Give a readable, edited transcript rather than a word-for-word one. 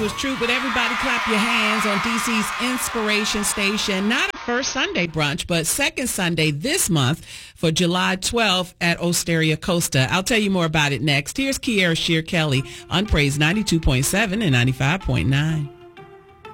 Joshua's Troop, but everybody clap your hands on DC's Inspiration Station. Not a first Sunday brunch, but second Sunday this month for July 12th at Osteria Costa. I'll tell you more about it next. Here's Kiera Shear Kelly on Praise 92.7 and 95.9.